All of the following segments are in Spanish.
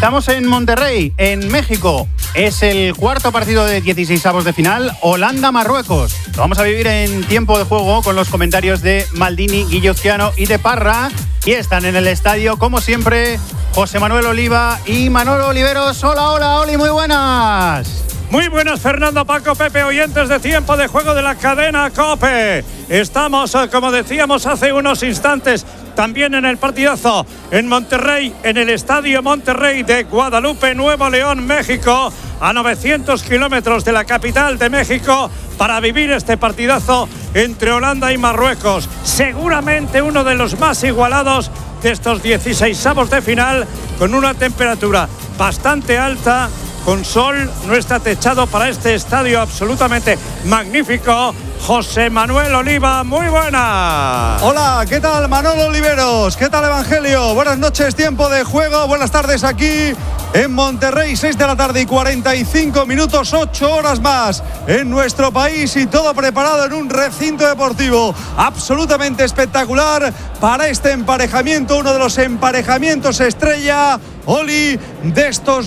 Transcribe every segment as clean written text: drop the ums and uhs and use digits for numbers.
Estamos en Monterrey, en México. Es el cuarto partido de 16avos de final, Holanda-Marruecos. Lo vamos a vivir en tiempo de juego con los comentarios de Maldini, Guillozquiano y de Parra. Y están en el estadio, como siempre, José Manuel Oliva y Manolo Oliveros. Hola, hola, Oli, muy buenas. Muy buenas, Fernando, Paco, Pepe, oyentes de tiempo de juego de la cadena COPE. Estamos, como decíamos hace unos instantes, también en el partidazo en Monterrey, en el Estadio Monterrey de Guadalupe, Nuevo León, México, a 900 kilómetros de la capital de México, para vivir este partidazo entre Holanda y Marruecos. Seguramente uno de los más igualados de estos 16avos de final, con una temperatura bastante alta, con sol, no está techado para este estadio absolutamente magnífico. José Manuel Oliva, muy buena. Hola, ¿qué tal Manolo Oliveros? ¿Qué tal Evangelio? Buenas noches, tiempo de juego, buenas tardes aquí en Monterrey, 6 de la tarde y 45 minutos, 8 horas más en nuestro país y todo preparado en un recinto deportivo absolutamente espectacular para este emparejamiento, uno de los emparejamientos estrella, Oli, de estos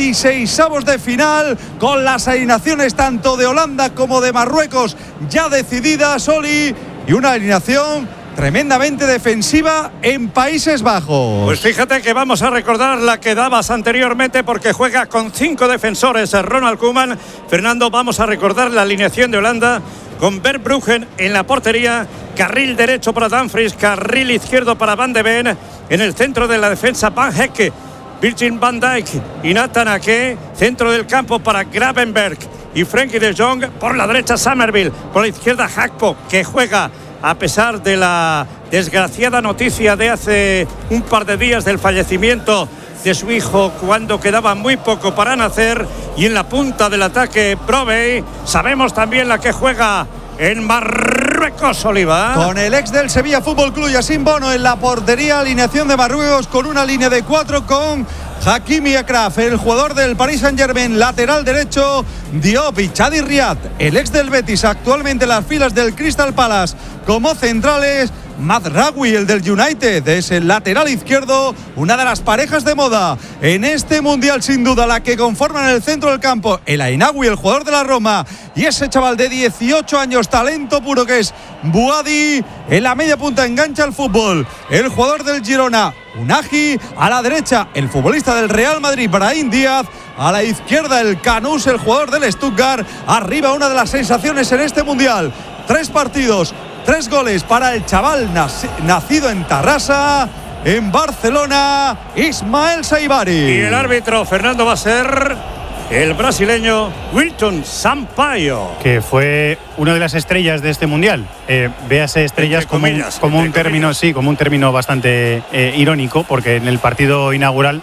16avos de final, con las alineaciones tanto de Holanda como de Marruecos ya decididas, Oli, y una alineación tremendamente defensiva en Países Bajos. Pues fíjate que vamos a recordar la que dabas anteriormente, porque juega con 5 defensores Ronald Koeman. Fernando, vamos a recordar la alineación de Holanda con Verbruggen en la portería, carril derecho para Dumfries, carril izquierdo para Van de Ven, en el centro de la defensa Van Hecke, Virgil van Dijk y Nathan Ake, centro del campo para Gravenberch y Frenkie de Jong, por la derecha Summerville, por la izquierda Gakpo, que juega a pesar de la desgraciada noticia de hace un par de días del fallecimiento de su hijo cuando quedaba muy poco para nacer, y en la punta del ataque Provey. Sabemos también la que juega en Marruecos, Oliva. Con el ex del Sevilla Fútbol Club, Yassine Bono, en la portería, alineación de Marruecos con una línea de 4 con Hakimi Akraf, el jugador del Paris Saint-Germain, lateral derecho, Diop y Chadi Riad, el ex del Betis, actualmente en las filas del Crystal Palace, como centrales. Mazraoui, el del United, es el lateral izquierdo, una de las parejas de moda en este mundial, sin duda, la que conforman el centro del campo, el Ainaoui, el jugador de la Roma, y ese chaval de 18 años, talento puro, que es Buadi. En la media punta engancha el fútbol el jugador del Girona, Unagi. A la derecha, el futbolista del Real Madrid, Brahim Díaz. A la izquierda, el Canús, el jugador del Stuttgart. Arriba, una de las sensaciones en este mundial. 3 partidos, 3 goles para el chaval nacido en Tarrasa, en Barcelona, Ismael Saibari. Y el árbitro, Fernando, va a ser el brasileño Wilton Sampaio, que fue una de las estrellas de este mundial. Véase estrellas como un término, sí, como un término bastante irónico, porque en el partido inaugural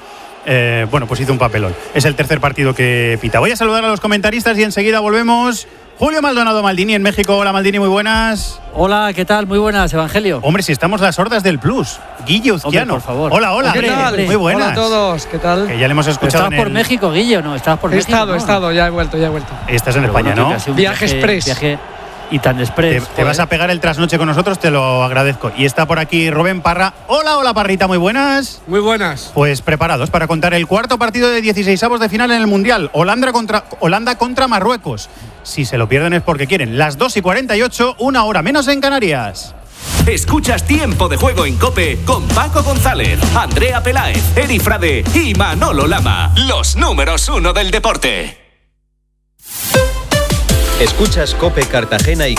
pues hizo un papelón. Es el tercer partido que pita. Voy a saludar a los comentaristas y enseguida volvemos. Julio Maldonado Maldini en México. Hola Maldini, muy buenas. Hola, ¿qué tal? Muy buenas, Evangelio. Hombre, si estamos las hordas del plus. Guillozquiano, por favor. Hola, hola. ¿Qué tal? Muy buenas. Hola a todos, ¿qué tal? Que ya le hemos escuchado. ¿Estabas por México, Guillo? No, estabas por México. He estado, ya he vuelto. Estás en España, ¿no? Viaje express. Viaje y tan express. Te vas a pegar el trasnoche con nosotros, te lo agradezco. Y está por aquí Rubén Parra. Hola, Parrita, muy buenas. Muy buenas. Pues preparados para contar el cuarto partido de 16avos de final en el Mundial. Holanda contra Marruecos. Si se lo pierden es porque quieren. Las 2:48, 1 hora menos en Canarias. Escuchas Tiempo de Juego en COPE con Paco González, Andrea Peláez, Eri Frade y Manolo Lama. Los números 1 del deporte. Escuchas COPE Cartagena y